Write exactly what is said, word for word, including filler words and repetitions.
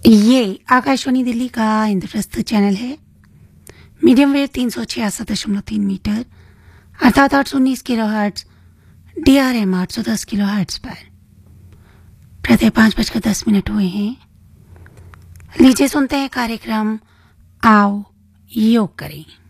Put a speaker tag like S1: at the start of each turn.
S1: ये आकाशवाणी दिल्ली का इंद्रप्रस्थ चैनल है। मीडियम वेव तीन सौ छियासठ दशमलव तीन मीटर अर्थात आठ सौ उन्नीस kilo hertz, D R M आठ सौ दस किलो हर्ट्ज पर प्रति पाँच बजकर दस मिनट हुए हैं। लीजिए सुनते हैं कार्यक्रम आओ योग करें।